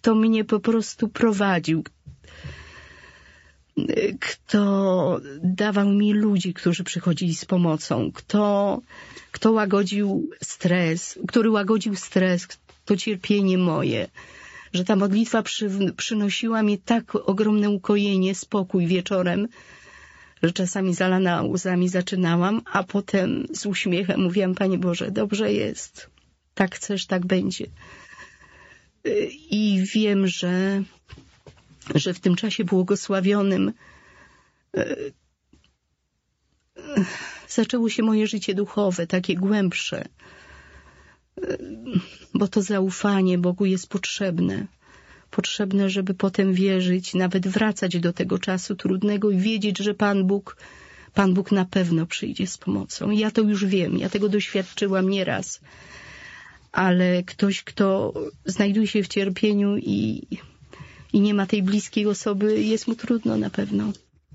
kto mnie po prostu prowadził, kto dawał mi ludzi, którzy przychodzili z pomocą, kto łagodził stres, który łagodził stres, to cierpienie moje, że ta modlitwa przynosiła mi tak ogromne ukojenie, spokój wieczorem, że czasami zalana łzami zaczynałam, a potem z uśmiechem mówiłam: Panie Boże, dobrze jest, tak chcesz, tak będzie. I wiem, że w tym czasie błogosławionym zaczęło się moje życie duchowe, takie głębsze, bo to zaufanie Bogu jest potrzebne. Potrzebne, żeby potem wierzyć, nawet wracać do tego czasu trudnego i wiedzieć, że Pan Bóg na pewno przyjdzie z pomocą. Ja to już wiem, ja tego doświadczyłam nieraz. Ale ktoś, kto znajduje się w cierpieniu i nie ma tej bliskiej osoby, jest mu trudno na pewno.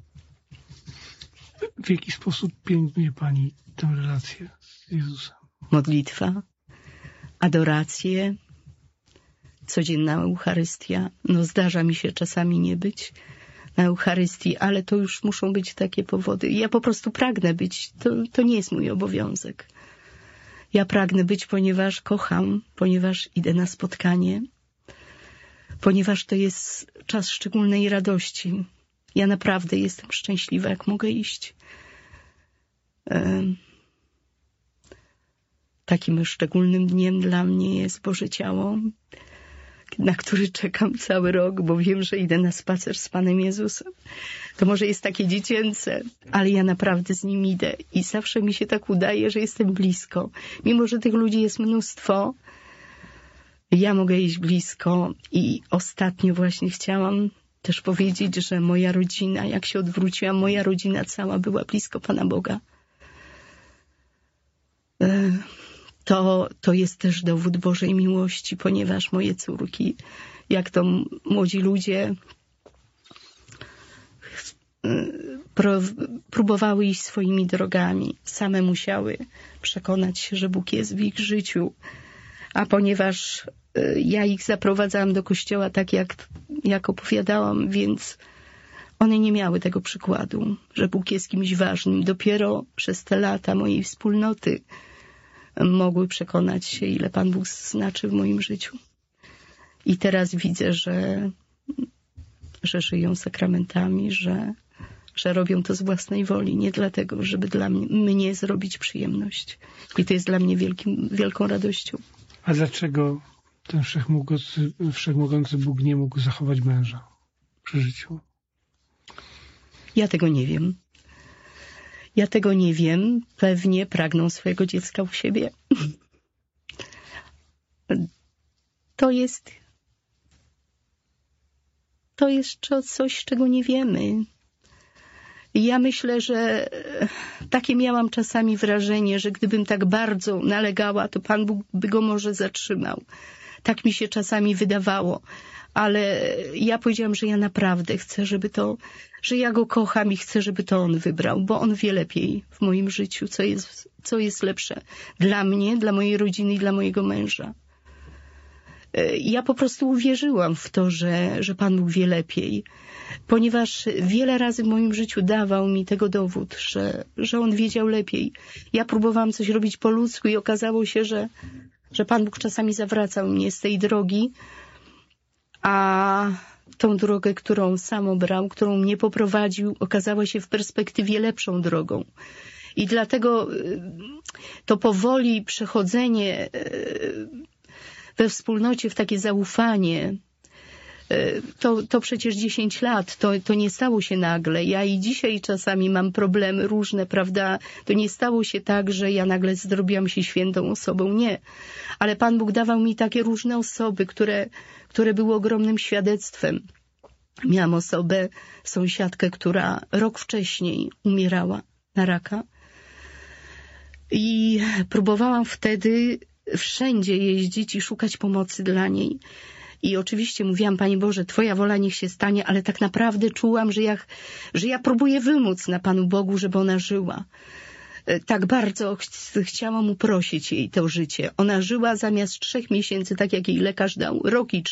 W jaki sposób pielęgnuje Pani tę relację z Jezusem? Modlitwa, adoracje, codzienna Eucharystia. No zdarza mi się czasami nie być na Eucharystii, ale to już muszą być takie powody. Ja po prostu pragnę być. To nie jest mój obowiązek. Ja pragnę być, ponieważ kocham, ponieważ idę na spotkanie, ponieważ to jest czas szczególnej radości. Ja naprawdę jestem szczęśliwa, jak mogę iść. Takim szczególnym dniem dla mnie jest Boże Ciało, na który czekam cały rok, bo wiem, że idę na spacer z Panem Jezusem. To może jest takie dziecięce, ale ja naprawdę z Nim idę i zawsze mi się tak udaje, że jestem blisko. Mimo że tych ludzi jest mnóstwo, ja mogę iść blisko i ostatnio właśnie chciałam też powiedzieć, że moja rodzina, jak się odwróciłam, moja rodzina cała była blisko Pana Boga. To jest też dowód Bożej miłości, ponieważ moje córki, jak to młodzi ludzie, próbowały iść swoimi drogami. Same musiały przekonać się, że Bóg jest w ich życiu. A ponieważ ja ich zaprowadzałam do kościoła tak, jak opowiadałam, więc one nie miały tego przykładu, że Bóg jest kimś ważnym. Dopiero przez te lata mojej wspólnoty mogły przekonać się, ile Pan Bóg znaczy w moim życiu. I teraz widzę, że żyją sakramentami, że robią to z własnej woli, nie dlatego, żeby dla mnie zrobić przyjemność. I to jest dla mnie wielką radością. A dlaczego ten wszechmogący Bóg nie mógł zachować męża przy życiu? Ja tego nie wiem. Pewnie pragną swojego dziecka u siebie. To jest coś, czego nie wiemy. Ja myślę, że takie miałam czasami wrażenie, że gdybym tak bardzo nalegała, to Pan Bóg by go może zatrzymał. Tak mi się czasami wydawało. Ale ja powiedziałam, że ja naprawdę chcę, że ja go kocham i chcę, żeby to on wybrał, bo on wie lepiej w moim życiu, co jest lepsze dla mnie, dla mojej rodziny i dla mojego męża. Ja po prostu uwierzyłam w to, że Pan Bóg wie lepiej, ponieważ wiele razy w moim życiu dawał mi tego dowód, że on wiedział lepiej. Ja próbowałam coś robić po ludzku i okazało się, że Pan Bóg czasami zawracał mnie z tej drogi, a tą drogę, którą sam obrał, którą mnie poprowadził, okazała się w perspektywie lepszą drogą. I dlatego to powoli przechodzenie we wspólnocie w takie zaufanie, to przecież 10 lat, to nie stało się nagle. Ja i dzisiaj czasami mam problemy różne, prawda? To nie stało się tak, że ja nagle zrobiłam się świętą osobą. Nie. Ale Pan Bóg dawał mi takie różne osoby, które były ogromnym świadectwem. Miałam osobę, sąsiadkę, która rok wcześniej umierała na raka. I próbowałam wtedy wszędzie jeździć i szukać pomocy dla niej. I oczywiście mówiłam: Panie Boże, Twoja wola niech się stanie, ale tak naprawdę czułam, że ja próbuję wymóc na Panu Bogu, żeby ona żyła. Tak bardzo chciałam uprosić jej to życie. Ona żyła zamiast 3 miesięcy, tak jak jej lekarz dał, rok i